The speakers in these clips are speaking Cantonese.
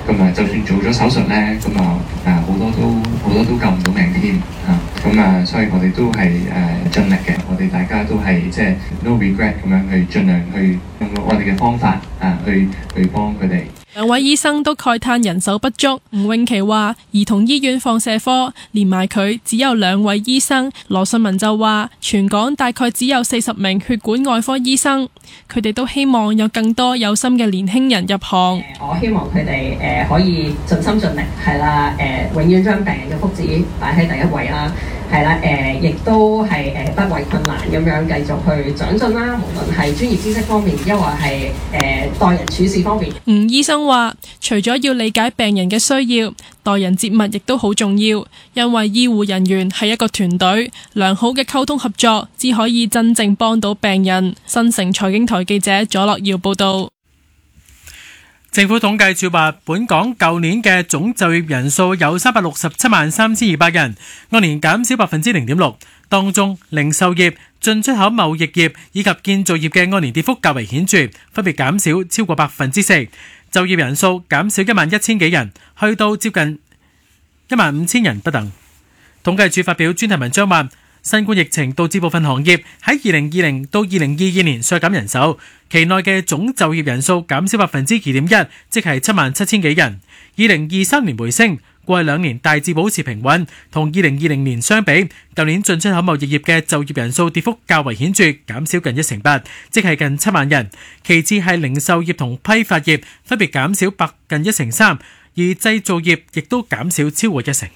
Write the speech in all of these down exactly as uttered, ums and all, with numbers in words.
咁啊，就算做咗手術咧，咁啊啊好多都好多都救唔到命添啊！咁啊，所以我哋都係誒盡力嘅，我哋大家都係即係 no regret 咁樣去盡量去用我哋嘅方法啊，去去幫佢哋。 兩位醫生都慨嘆人手不足。吳永琪話兒童醫院放射科連埋佢只有兩位醫生。羅信文就話全港大概只有四十名血管外科醫生，佢哋都希望有更多有心嘅年輕人入行。 我希望佢哋誒可以盡心盡力，係啦，誒、呃、永遠將病人嘅福祉擺喺第一位啦。係啦，誒、呃，亦都係誒、呃、不畏困難咁樣繼續去長進啦。無論係專業知識方面，抑或係誒待人處事方面。 吳醫生話，除咗要理解病人嘅需要，待人接物亦都好重要，因為醫護人員係一個團隊，良好嘅溝通合作，只可以真正幫到病人。新城財經台記者左樂耀報道。 政府統計處話，本港舊年嘅總就業人數有三百六十七萬三千二百人，按年減少百分之零點六。當中，零售業、進出口貿易業以及建造業嘅按年跌幅較為顯著，分別減少超過百分之四。就業人數減少一萬一千幾人，去到接近一萬五千人不等。統計處發表專題文章話，新冠疫情導致部分行業喺二零二零到二零二二年削減人手，期內嘅總就業人數減少百分之二點一，即係七萬七千幾人。二零二三年回升，過去兩年大致保持平穩。同二零二零年相比，舊年進出口貿易業嘅就業人數跌幅較為顯著，減少近一成八，即係近七萬人。其次係零售業同批發業分別減少百近一成三，而製造業亦都減少超過一成。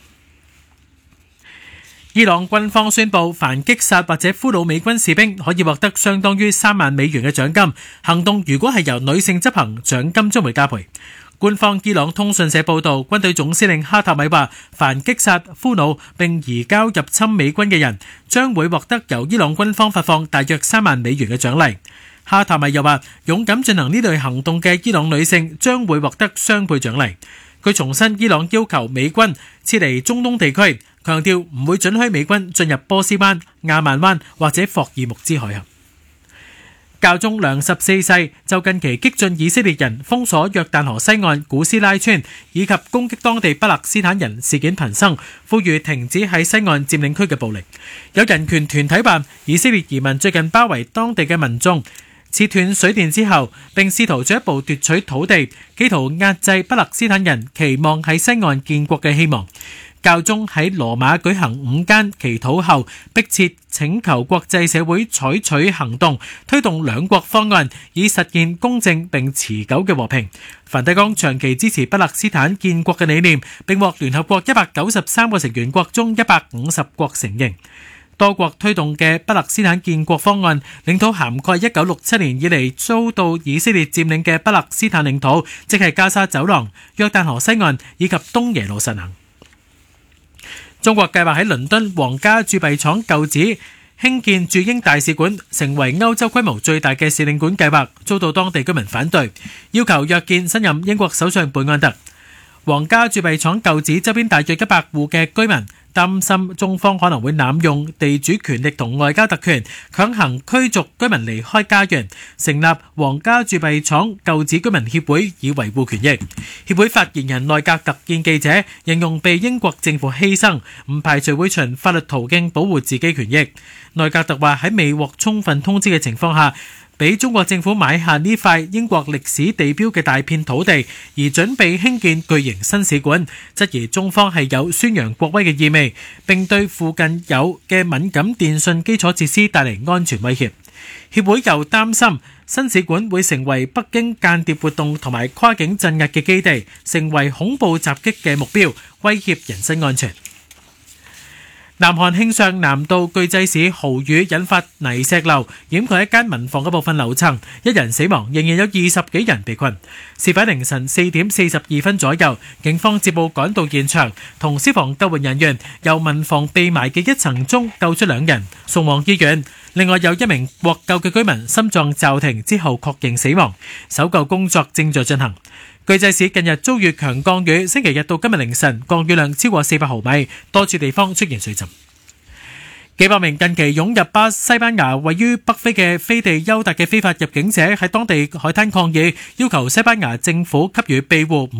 伊朗軍方宣布，凡擊殺或者俘虜美軍士兵，可以獲得相當於三萬美元嘅獎金。行動如果係由女性執行，獎金將會加倍。官方伊朗通訊社報道，軍隊總司令哈塔米話，凡擊殺、俘虜並移交入侵美軍嘅人，將會獲得由伊朗軍方發放大約三萬美元嘅獎勵。哈塔米又話，勇敢進行呢類行動嘅伊朗女性將會獲得雙倍獎勵。佢重申伊朗要求美軍撤離中東地區，強調唔會准許美軍進入波斯灣、亞曼灣或者霍爾木茲海峽。教宗良十四世就近期激進以色列人封鎖約旦河西岸古斯拉村以及攻擊當地巴勒斯坦人事件頻生，呼籲停止喺西岸佔領區嘅暴力。有人權團體話，以色列移民最近包圍當地嘅民眾，切斷水電之後，並試圖進一步奪取土地，企圖壓制巴勒斯坦人期望喺西岸建國嘅希望。教宗喺羅馬舉行午間祈禱後，迫切請求國際社會採取行動，推動兩國方案，以實現公正並持久嘅和平。梵蒂岡長期支持巴勒斯坦建國嘅理念，並獲聯合國一百九十三個成員國中一百五十國承認。多國推動嘅巴勒斯坦建國方案，領土涵蓋一九六七年以嚟遭到以色列佔領嘅巴勒斯坦領土，即係加沙走廊、約旦河西岸以及東耶路撒冷。中國計劃喺倫敦皇家鑄幣廠舊址興建駐英大使館，成為歐洲規模最大嘅使領館計劃，遭到當地居民反對，要求約見新任英國首相貝安特。皇家鑄幣廠舊址周邊大約一百戶嘅居民擔心中方可能會濫用地主權力同外交特權，強行驅逐居民離開家園，成立皇家鑄幣廠舊址居民協會以維護權益。協會發言人內閣特見記者形容被英國政府犧牲，唔排除會循法律途徑保護自己權益。內閣特話喺未獲充分通知嘅情況下，俾中國政府買下呢塊英國歷史地標嘅大片土地，而準備興建巨型新使館，質疑中方係有宣揚國威嘅意味，並對附近有嘅敏感電訊基礎設施帶嚟安全威脅。協會又擔心新使館會成為北京間諜活動同埋跨境鎮壓嘅基地，成為恐怖襲擊嘅目標，威脅人身安全。南韓慶尚南道巨濟市豪雨引發泥石流，掩蓋一間民房嘅部分樓層，一人死亡，仍然有二十幾人被困。事發凌晨四點四十二分左右，警方接報趕到現場，同消防救援人員由民房被埋嘅一層中救出兩人，送往醫院。另外有一名獲救嘅居民心臟驟停之後確認死亡，搜救工作正在進行。巨濟市近日遭遇強降雨，星期日到今日凌晨降雨量超過四百毫米，多處地方出現水浸。幾百名近期湧入巴西班牙位於北非嘅飛地休達嘅非法入境者喺當地海灘抗議，要求西班牙政府給予庇護。